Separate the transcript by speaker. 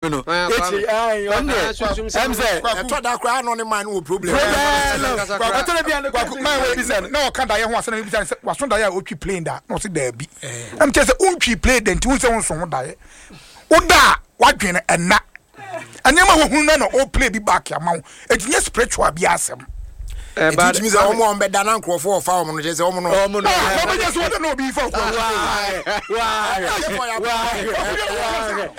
Speaker 1: no I'm say
Speaker 2: to da kra no ne man no problem
Speaker 3: no kan da ye ho asana bi say waso da ye otwi plane da no se da bi am che say untwi plane da nti won say won so ho da ye oda wadwene enna anyama ho hu na no o play bi back ya ma wo etinye spiritual bi asem
Speaker 2: it means omo on be da na nkrofo of omo no je say omo no
Speaker 3: omo je so no bi fa ko wa